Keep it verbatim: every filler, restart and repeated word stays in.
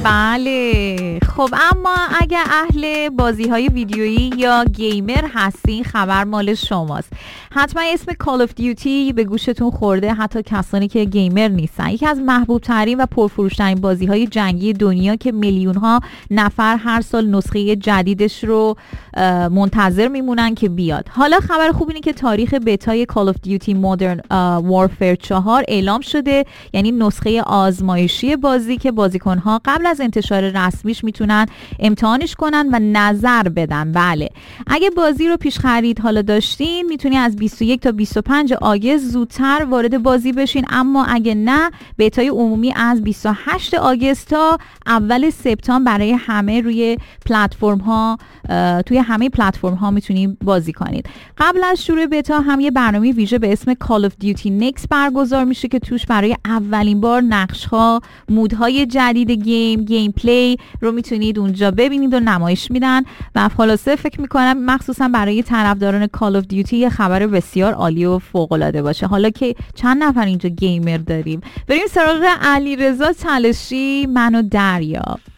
بله خب، اما اگر اهل بازی های ویدیویی یا گیمر هستین خبر مال شماست. حتما اسم کال آف دیوتی به گوشتون خورده، حتی کسانی که گیمر نیستن. یکی از محبوب ترین و پرفروش ترین بازی های جنگی دنیا که میلیون ها نفر هر سال نسخه جدیدش رو منتظر میمونن که بیاد. حالا خبر خوب اینه که تاریخ بتای کال آف دیوتی مدرن وارفیر چهار اعلام شده، یعنی نسخه آزمایشی بازی که بازیکن‌ها قبل از انتشار رسمیش میتونن امتحانش کنن و نظر بدن. بله، اگه بازی رو پیش خرید حالا داشتین میتونی از بیست و یک تا بیست و پنج آگوست زودتر وارد بازی بشین، اما اگه نه بتای عمومی از بیست و هشت آگوست تا اول سپتامبر برای همه روی پلتفرم ها توی همه پلتفرم ها میتونید بازی کنید. قبل از شروع بتا هم یه برنامه ویژه به اسم Call of Duty Next برگزار میشه که توش برای اولین بار نقش ها، مودهای جدید گیم، گیم پلی رو میتونید اونجا ببینید و نمایش میدن و خلاصه فکر میکنم مخصوصا برای طرفداران Call of Duty یه خبر بسیار عالی و فوق العاده باشه. حالا که چند نفر اینجا گیمر داریم، بریم سراغ علیرضا تلشی، من و دریا.